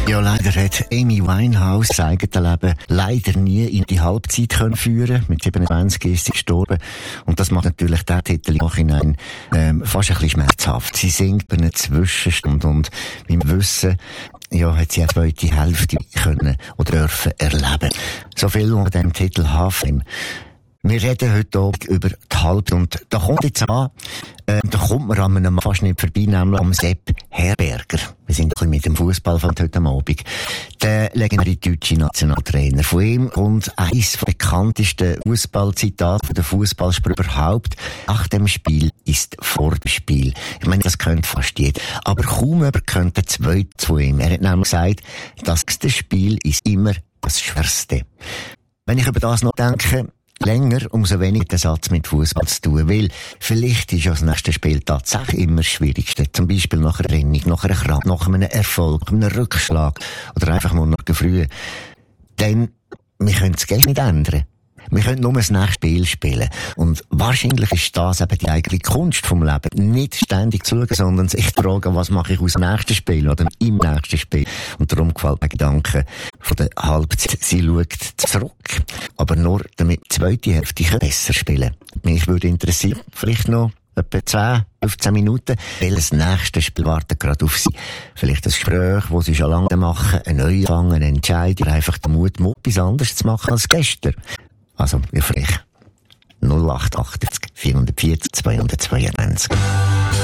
Ja, leider hat Amy Winehouse das eigene Leben leider nie in die Halbzeit können führen. Mit 27 ist sie gestorben. Und das macht natürlich den Titel im Nachhinein fast ein bisschen schmerzhaft. Sie singt bei einer Zwischenstunde und beim Wissen, ja, hat sie eine zweite Hälfte können oder dürfen erleben. So viel unter dem Titel Halftime. Wir reden heute Abend über die Halbzeit und da kommt jetzt an, da kommt man an einem fast nicht vorbei, nämlich am Sepp Herberger. Wir sind ein bisschen mit dem Fußball von heute Abend. Der legendäre deutsche Nationaltrainer. Von ihm kommt eines der bekanntesten Fußballzitate der Fußballspieler überhaupt. Nach dem Spiel ist vor dem Spiel. Ich meine, das könnte fast jeder. Aber kaum jemand könnte zwei zu ihm. Er hat nämlich gesagt, das Spiel ist immer das Schwerste. Wenn ich über das noch denke, länger, umso weniger der Satz mit Fußball zu tun, weil vielleicht ist ja das nächste Spiel tatsächlich immer das Schwierigste. Zum Beispiel nach einer Trennung, nach einer Krankheit, nach einem Erfolg, nach einem Rückschlag oder einfach mal nach früh. Denn wir können das Geld nicht ändern. Wir können nur das nächste Spiel spielen. Und wahrscheinlich ist das eben die eigene Kunst vom Leben. Nicht ständig zu schauen, sondern sich fragen, was mache ich aus dem nächsten Spiel oder im nächsten Spiel. Und darum gefällt mir der Gedanke von der Halbzeit. Sie schaut zurück, aber nur damit die zweite Hälfte besser spielen kann. Mich würde interessieren, vielleicht noch etwa 10, 15 Minuten, welches nächste Spiel wartet gerade auf sie. Vielleicht ein Gespräch, das sie schon lange machen, ein Neuanfang, ein Entscheid, oder einfach den Mut, etwas anderes zu machen als gestern. Also, wir vielleicht 0880 440 222.